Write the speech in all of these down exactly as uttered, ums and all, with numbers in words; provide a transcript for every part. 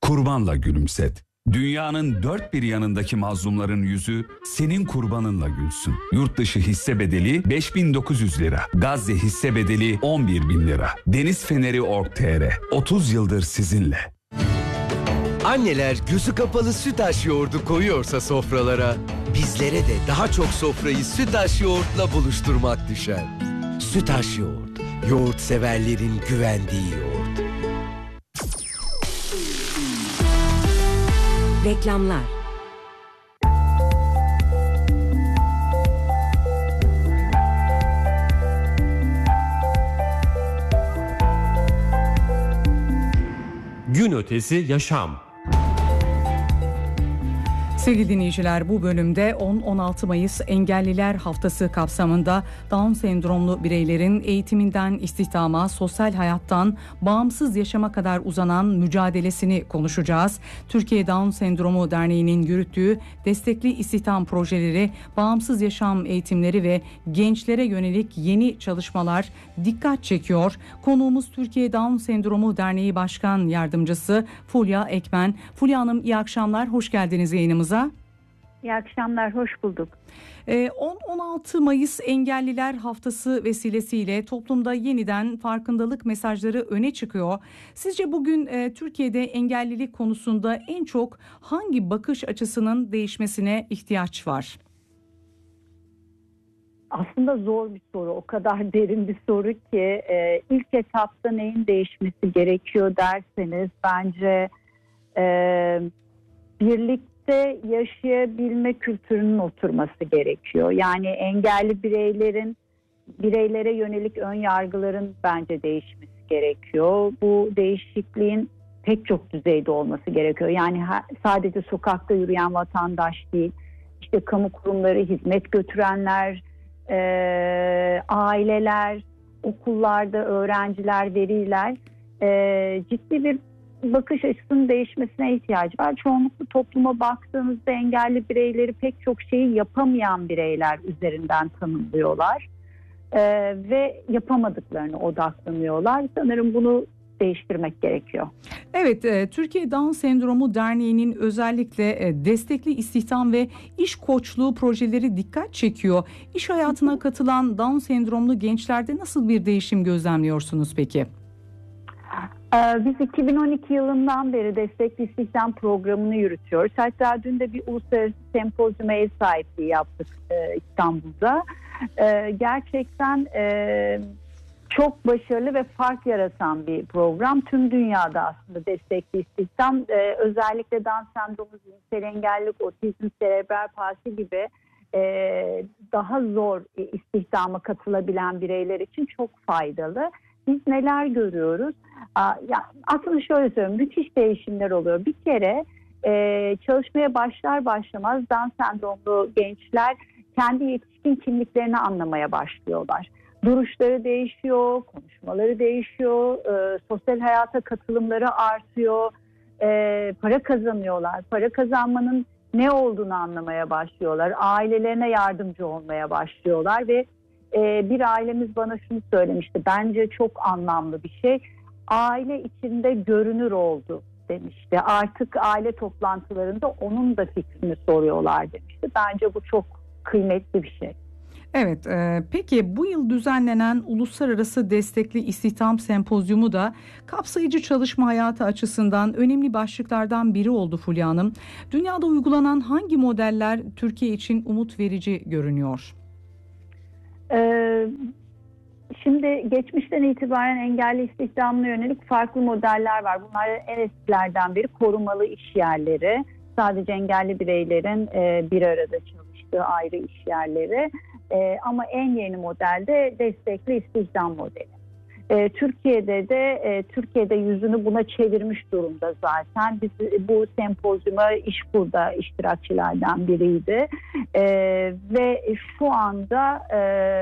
kurbanla gülümset. Dünyanın dört bir yanındaki mazlumların yüzü senin kurbanınla gülsün. Yurt dışı hisse bedeli beş bin dokuz yüz lira. Gazze hisse bedeli on bir bin lira. Deniz Feneri nokta org nokta tr otuz yıldır sizinle. Anneler gözü kapalı Sütaş yoğurdu koyuyorsa sofralara, bizlere de daha çok sofrayı Sütaş yoğurtla buluşturmak düşer. Sütaş yoğurt, yoğurt severlerin güvendiği yoğurt. Reklamlar. Gün ötesi yaşam. Sevgili dinleyiciler, bu bölümde on on altı Mayıs Engelliler Haftası kapsamında Down sendromlu bireylerin eğitiminden istihdama, sosyal hayattan bağımsız yaşama kadar uzanan mücadelesini konuşacağız. Türkiye Down Sendromu Derneği'nin yürüttüğü destekli istihdam projeleri, bağımsız yaşam eğitimleri ve gençlere yönelik yeni çalışmalar dikkat çekiyor. Konuğumuz Türkiye Down Sendromu Derneği Başkan Yardımcısı Fulya Ekmen. Fulya Hanım, iyi akşamlar, hoş geldiniz yayınımıza. İyi akşamlar, hoş bulduk. on on altı Mayıs Engelliler Haftası vesilesiyle toplumda yeniden farkındalık mesajları öne çıkıyor. Sizce bugün e, Türkiye'de engellilik konusunda en çok hangi bakış açısının değişmesine ihtiyaç var? Aslında zor bir soru, o kadar derin bir soru ki e, ilk etapta neyin değişmesi gerekiyor derseniz bence e, birlikte yaşayabilme kültürünün oturması gerekiyor. Yani engelli bireylerin bireylere yönelik ön yargıların bence değişmesi gerekiyor. Bu değişikliğin pek çok düzeyde olması gerekiyor. Yani sadece sokakta yürüyen vatandaş değil, işte kamu kurumları, hizmet götürenler, e, aileler, okullarda öğrenciler, veliler e, ciddi bir bakış açısının değişmesine ihtiyacı var. Çoğunlukla topluma baktığınızda engelli bireyleri pek çok şeyi yapamayan bireyler üzerinden tanımlıyorlar ee, ve yapamadıklarına odaklanıyorlar. Sanırım bunu değiştirmek gerekiyor. Evet, e, Türkiye Down Sendromu Derneği'nin özellikle e, destekli istihdam ve iş koçluğu projeleri dikkat çekiyor. İş hayatına katılan Down sendromlu gençlerde nasıl bir değişim gözlemliyorsunuz peki? Biz iki bin on iki yılından beri destekli istihdam programını yürütüyoruz. Hatta dün de bir uluslararası sempozyuma ev sahipliği yaptık İstanbul'da. Gerçekten çok başarılı ve fark yaratan bir program. Tüm dünyada aslında destekli istihdam, özellikle Down sendromu, zihinsel engellilik, otizm, serebral palsi gibi daha zor istihdama katılabilen bireyler için çok faydalı. Biz neler görüyoruz? Ya aslında şöyle söyleyeyim, müthiş değişimler oluyor. Bir kere e, çalışmaya başlar başlamaz Down sendromlu gençler kendi yetişkin kimliklerini anlamaya başlıyorlar. Duruşları değişiyor, konuşmaları değişiyor, e, sosyal hayata katılımları artıyor, e, para kazanıyorlar. Para kazanmanın ne olduğunu anlamaya başlıyorlar, ailelerine yardımcı olmaya başlıyorlar ve e, bir ailemiz bana şunu söylemişti, bence çok anlamlı bir şey. Aile içinde görünür oldu demişti. Artık aile toplantılarında onun da fikrini soruyorlar demişti. Bence bu çok kıymetli bir şey. Evet, e, peki bu yıl düzenlenen Uluslararası Destekli İstihdam Sempozyumu da kapsayıcı çalışma hayatı açısından önemli başlıklardan biri oldu Fulya Hanım. Dünyada uygulanan hangi modeller Türkiye için umut verici görünüyor? Evet. Şimdi geçmişten itibaren engelli istihdamına yönelik farklı modeller var. Bunlar en eskilerden biri korumalı iş yerleri. Sadece engelli bireylerin e, bir arada çalıştığı ayrı iş yerleri. E, ama en yeni model de destekli istihdam modeli. E, Türkiye'de de e, Türkiye'de yüzünü buna çevirmiş durumda zaten. Biz bu sempozyuma İşkur'da iştirakçılardan biriydi. E, ve şu anda e,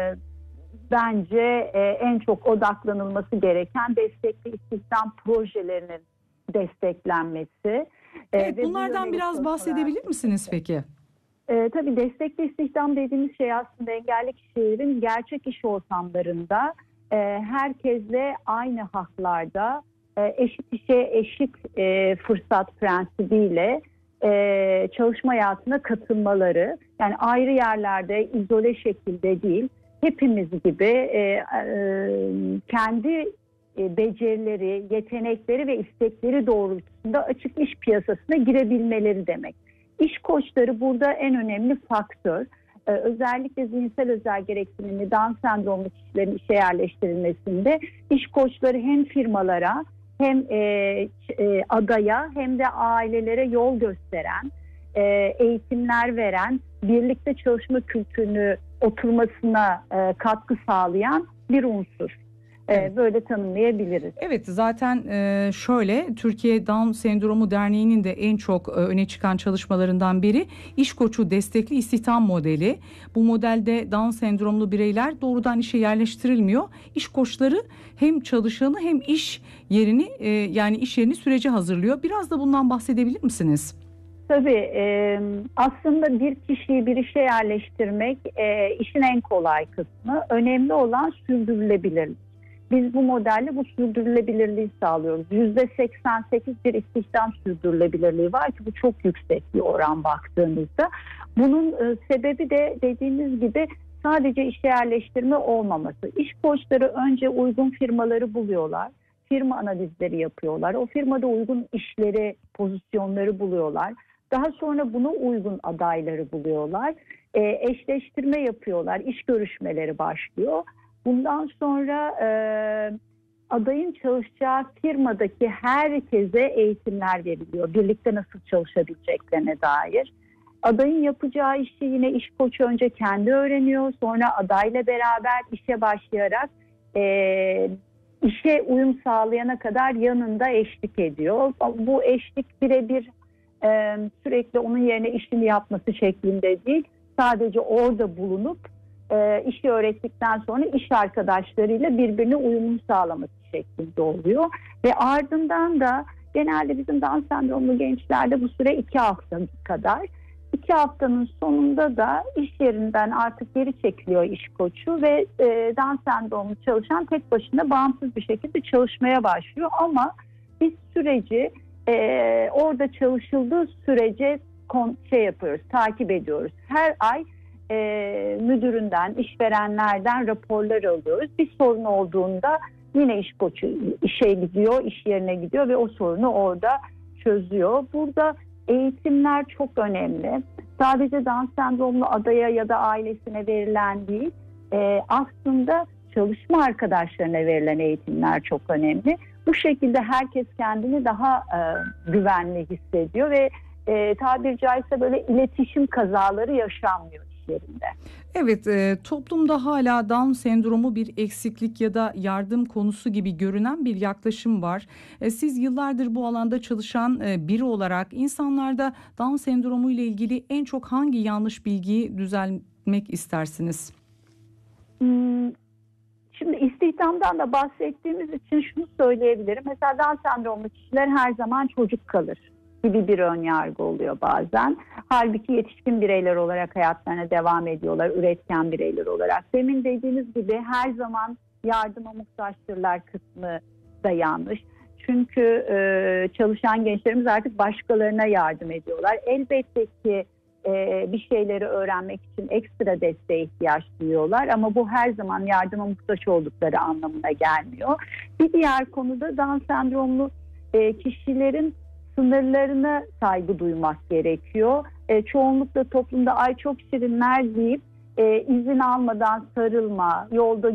bence e, en çok odaklanılması gereken destekli istihdam projelerinin desteklenmesi. Evet, bunlardan biraz bahsedebilir misiniz peki? E, tabii destekli istihdam dediğimiz şey aslında engelli kişilerin gerçek iş ortamlarında e, herkesle aynı haklarda e, eşit işe eşit e, fırsat prensibiyle e, çalışma hayatına katılmaları, yani ayrı yerlerde izole şekilde değil, hepimiz gibi e, e, kendi e, becerileri, yetenekleri ve istekleri doğrultusunda açık iş piyasasına girebilmeleri demek. İş koçları burada en önemli faktör. Ee, özellikle zihinsel özel gereksinimli Down sendromlu kişilerin işe yerleştirilmesinde iş koçları hem firmalara hem e, e, adaya hem de ailelere yol gösteren, e, eğitimler veren, birlikte çalışma kültürünü oturmasına e, katkı sağlayan bir unsur. Evet. Böyle tanımlayabiliriz. Evet, zaten şöyle, Türkiye Down Sendromu Derneği'nin de en çok öne çıkan çalışmalarından biri iş koçu destekli istihdam modeli. Bu modelde Down sendromlu bireyler doğrudan işe yerleştirilmiyor. İş koçları hem çalışanı hem iş yerini yani iş yerini sürece hazırlıyor. Biraz da bundan bahsedebilir misiniz? Tabii e, aslında bir kişiyi bir işe yerleştirmek e, işin en kolay kısmı. Önemli olan sürdürülebilirlik. Biz bu modelle bu sürdürülebilirliği sağlıyoruz. yüzde seksen sekiz bir istihdam sürdürülebilirliği var ki bu çok yüksek bir oran baktığınızda. Bunun e, sebebi de dediğiniz gibi sadece işe yerleştirme olmaması. İş koçları önce uygun firmaları buluyorlar. Firma analizleri yapıyorlar. O firmada uygun işleri, pozisyonları buluyorlar. Daha sonra buna uygun adayları buluyorlar. E, eşleştirme yapıyorlar. İş görüşmeleri başlıyor. Bundan sonra e, adayın çalışacağı firmadaki herkese eğitimler veriliyor. Birlikte nasıl çalışabileceklerine dair. Adayın yapacağı işi yine iş koçu önce kendi öğreniyor. Sonra adayla beraber işe başlayarak e, işe uyum sağlayana kadar yanında eşlik ediyor. Bu eşlik birebir e, sürekli onun yerine işini yapması şeklinde değil. Sadece orada bulunup e, işi öğrettikten sonra iş arkadaşlarıyla birbirine uyumunu sağlaması şeklinde oluyor. Ve ardından da genelde bizim Down sendromlu gençlerde bu süre iki hafta kadar. İki haftanın sonunda da iş yerinden artık geri çekiliyor iş koçu ve e, Down sendromlu çalışan tek başına bağımsız bir şekilde çalışmaya başlıyor. Ama biz süreci e, orada çalışıldığı sürece kon, şey yapıyoruz, takip ediyoruz. Her ay e, müdüründen, işverenlerden raporlar alıyoruz. Bir sorun olduğunda yine iş koçu işe gidiyor, iş yerine gidiyor ve o sorunu orada çözüyor. Burada eğitimler çok önemli. Sadece Down sendromlu adaya ya da ailesine verilen değil, e, aslında çalışma arkadaşlarına verilen eğitimler çok önemli. Bu şekilde herkes kendini daha e, güvenli hissediyor ve e, tabiri caizse böyle iletişim kazaları yaşanmıyor iş yerinde. Evet, e, toplumda hala Down sendromu bir eksiklik ya da yardım konusu gibi görünen bir yaklaşım var. E, siz yıllardır bu alanda çalışan e, biri olarak insanlarda Down sendromu ile ilgili en çok hangi yanlış bilgiyi düzeltmek istersiniz? Hmm, şimdi istihdamdan da bahsettiğimiz için şunu söyleyebilirim. Mesela Down sendromlu kişiler her zaman çocuk kalır gibi bir önyargı oluyor bazen. Halbuki yetişkin bireyler olarak hayatlarına devam ediyorlar, üretken bireyler olarak. Demin dediğiniz gibi her zaman yardıma muhtaçtırlar kısmı da yanlış. Çünkü e, çalışan gençlerimiz artık başkalarına yardım ediyorlar. Elbette ki e, bir şeyleri öğrenmek için ekstra desteğe ihtiyaç duyuyorlar ama bu her zaman yardıma muhtaç oldukları anlamına gelmiyor. Bir diğer konuda Down sendromlu e, kişilerin sınırlarına saygı duymak gerekiyor. E, çoğunlukla toplumda ay çok şirinler deyip e, izin almadan sarılma, yolda